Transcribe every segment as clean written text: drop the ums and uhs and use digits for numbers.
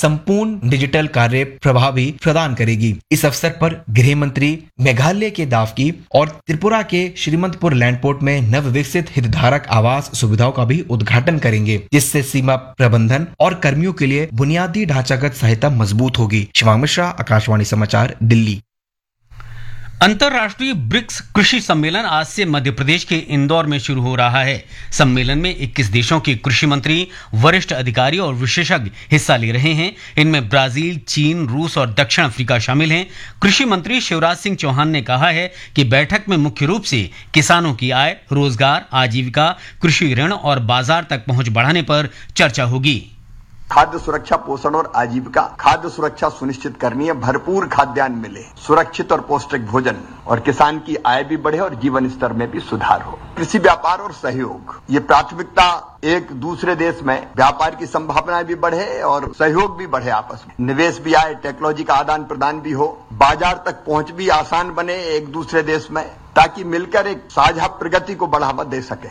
संपूर्ण डिजिटल कार्य प्रभावी प्रदान करेगी। इस अवसर पर गृह मंत्री मेघालय के दावकी और त्रिपुरा के श्रीमंतपुर लैंडपोर्ट में नवविकसित हितधारक आवास सुविधाओं का भी उद्घाटन करेंगे, जिससे सीमा प्रबंधन और कर्मियों के लिए बुनियादी ढांचागत सहायता मजबूत होगी। शिवांग मिश्रा, आकाशवाणी समाचार, दिल्ली। अंतर्राष्ट्रीय ब्रिक्स कृषि सम्मेलन आज से मध्य प्रदेश के इंदौर में शुरू हो रहा है। सम्मेलन में 21 देशों के कृषि मंत्री, वरिष्ठ अधिकारी और विशेषज्ञ हिस्सा ले रहे हैं। इनमें ब्राजील, चीन, रूस और दक्षिण अफ्रीका शामिल हैं। कृषि मंत्री शिवराज सिंह चौहान ने कहा है कि बैठक में मुख्य रूप से किसानों की आय, रोजगार, आजीविका, कृषि ऋण और बाजार तक पहुंच बढ़ाने पर चर्चा होगी। खाद्य सुरक्षा, पोषण और आजीविका। खाद्य सुरक्षा सुनिश्चित करनी है, भरपूर खाद्यान्न मिले, सुरक्षित और पौष्टिक भोजन, और किसान की आय भी बढ़े और जीवन स्तर में भी सुधार हो। कृषि व्यापार और सहयोग, ये प्राथमिकता एक दूसरे देश में व्यापार की संभावनाएं भी बढ़े और सहयोग भी बढ़े, आपस में निवेश भी आए, टेक्नोलॉजी का आदान प्रदान भी हो, बाजार तक पहुंच भी आसान बने एक दूसरे देश में, ताकि मिलकर एक साझा प्रगति को बढ़ावा दे सके।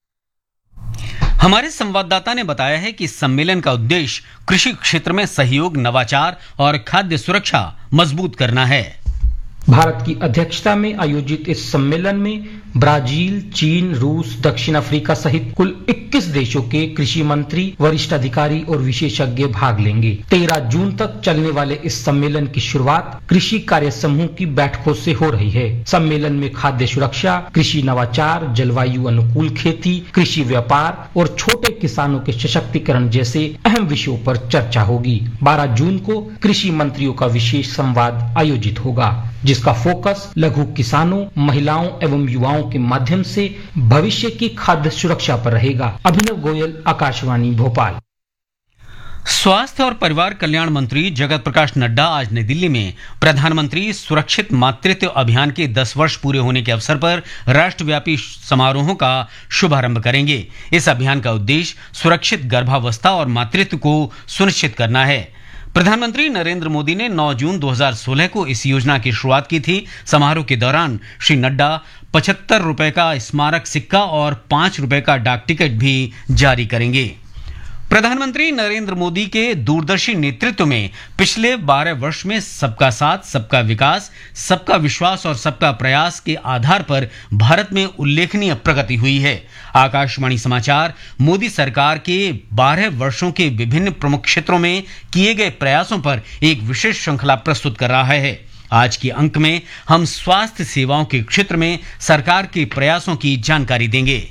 हमारे संवाददाता ने बताया है कि सम्मेलन का उद्देश्य कृषि क्षेत्र में सहयोग, नवाचार और खाद्य सुरक्षा मजबूत करना है। भारत की अध्यक्षता में आयोजित इस सम्मेलन में ब्राजील, चीन, रूस, दक्षिण अफ्रीका सहित कुल 21 देशों के कृषि मंत्री, वरिष्ठ अधिकारी और विशेषज्ञ भाग लेंगे। 13 जून तक चलने वाले इस सम्मेलन की शुरुआत कृषि कार्य समूह की बैठकों से हो रही है। सम्मेलन में खाद्य सुरक्षा, कृषि नवाचार, जलवायु अनुकूल खेती, कृषि व्यापार और छोटे किसानों के सशक्तिकरण जैसे अहम विषयों पर चर्चा होगी। 12 जून को कृषि मंत्रियों का विशेष संवाद आयोजित होगा, जिसका फोकस लघु किसानों, महिलाओं एवं युवाओं के माध्यम से भविष्य की खाद्य सुरक्षा पर रहेगा। अभिनव गोयल, आकाशवाणी भोपाल। स्वास्थ्य और परिवार कल्याण मंत्री जगत प्रकाश नड्डा आज नई दिल्ली में प्रधानमंत्री सुरक्षित मातृत्व अभियान के 10 वर्ष पूरे होने के अवसर पर राष्ट्रव्यापी समारोहों का शुभारंभ करेंगे। इस अभियान का उद्देश्य सुरक्षित गर्भावस्था और मातृत्व को सुनिश्चित करना है। प्रधानमंत्री नरेंद्र मोदी ने 9 जून 2016 को इस योजना की शुरुआत की थी। समारोह के दौरान श्री नड्डा 75 रुपए का स्मारक सिक्का और 5 रुपए का डाक टिकट भी जारी करेंगे। प्रधानमंत्री नरेंद्र मोदी के दूरदर्शी नेतृत्व में पिछले 12 वर्ष में सबका साथ, सबका विकास, सबका विश्वास और सबका प्रयास के आधार पर भारत में उल्लेखनीय प्रगति हुई है। आकाशवाणी समाचार मोदी सरकार के 12 वर्षों के विभिन्न प्रमुख क्षेत्रों में किए गए प्रयासों पर एक विशेष श्रृंखला प्रस्तुत कर रहा है। आज के अंक में हम स्वास्थ्य सेवाओं के क्षेत्र में सरकार के प्रयासों की जानकारी देंगे।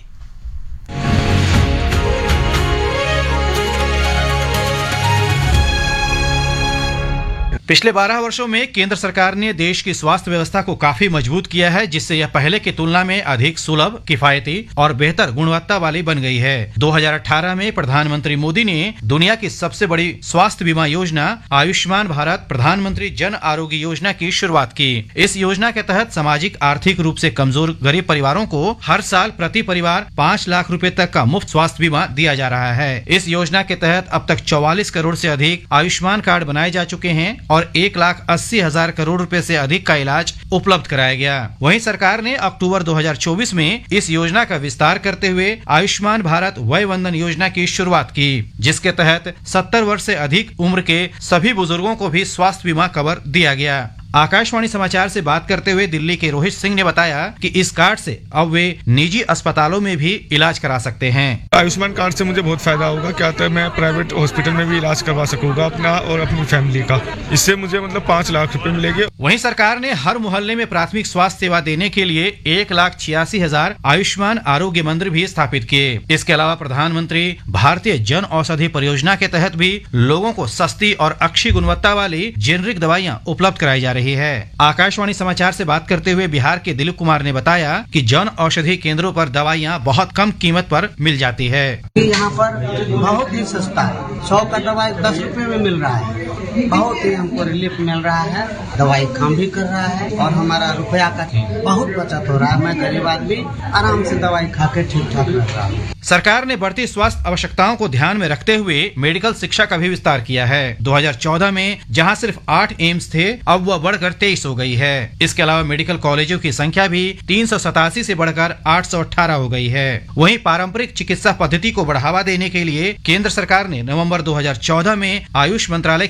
पिछले 12 वर्षों में केंद्र सरकार ने देश की स्वास्थ्य व्यवस्था को काफी मजबूत किया है, जिससे यह पहले की तुलना में अधिक सुलभ, किफायती और बेहतर गुणवत्ता वाली बन गई है। 2018 में प्रधानमंत्री मोदी ने दुनिया की सबसे बड़ी स्वास्थ्य बीमा योजना आयुष्मान भारत प्रधानमंत्री जन आरोग्य योजना की शुरुआत की। इस योजना के तहत सामाजिक आर्थिक रूप से कमजोर गरीब परिवारों को हर साल प्रति परिवार 5 लाख रुपए तक का मुफ्त स्वास्थ्य बीमा दिया जा रहा है। इस योजना के तहत अब तक 44 करोड़ से अधिक आयुष्मान कार्ड बनाए जा चुके हैं और 1,80,000 करोड़ रुपए से अधिक का इलाज उपलब्ध कराया गया। वहीं सरकार ने अक्टूबर 2024 में इस योजना का विस्तार करते हुए आयुष्मान भारत वय वंदन योजना की शुरुआत की, जिसके तहत 70 वर्ष से अधिक उम्र के सभी बुजुर्गों को भी स्वास्थ्य बीमा कवर दिया गया। आकाशवाणी समाचार से बात करते हुए दिल्ली के रोहित सिंह ने बताया कि इस कार्ड से अब वे निजी अस्पतालों में भी इलाज करा सकते हैं। आयुष्मान कार्ड से मुझे बहुत फायदा होगा, क्या तो मैं प्राइवेट हॉस्पिटल में भी इलाज करवा सकूंगा अपना और अपनी फैमिली का। इससे मुझे 5 लाख रुपए मिलेंगे। वहीं सरकार ने हर मोहल्ले में प्राथमिक स्वास्थ्य सेवा देने के लिए 1,86,000 आयुष्मान आरोग्य मंदिर भी स्थापित किए। इसके अलावा प्रधानमंत्री भारतीय जन औषधि परियोजना के तहत भी लोगों को सस्ती और अच्छी गुणवत्ता वाली जेनरिक दवाइयां उपलब्ध कराई जा रही है। आकाशवाणी समाचार से बात करते हुए बिहार के दिलीप कुमार ने बताया कि जन औषधि केंद्रों पर दवाइयां बहुत कम कीमत पर मिल जाती है। यहाँ पर बहुत ही सस्ता है, 100 का दवाई 10 रुपए में मिल रहा है। बहुत ही हमको रिलीफ मिल रहा है, दवाई काम भी कर रहा है और हमारा रुपया का बहुत बचत हो रहा है। मैं गरीब आदमी आराम से दवाई खा के ठीक ठाक रहता हूँ। सरकार ने बढ़ती स्वास्थ्य आवश्यकताओं को ध्यान में रखते हुए मेडिकल शिक्षा का भी विस्तार किया है। 2014 में जहां सिर्फ 8 एम्स थे, अब वह बढ़कर 23 हो गई है। इसके अलावा मेडिकल कॉलेजों की संख्या भी 387 से बढ़कर 818 हो गई है। वहीं पारंपरिक चिकित्सा पद्धति को बढ़ावा देने के लिए केंद्र सरकार ने नवंबर 2014 में आयुष मंत्रालय